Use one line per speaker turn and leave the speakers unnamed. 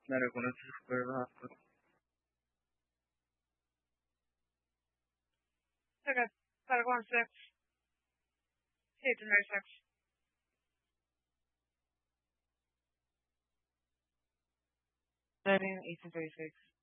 No reconoce sus pruebas.
Okay. Gotta go on 6. Hate to marry 6.
Betting 1836.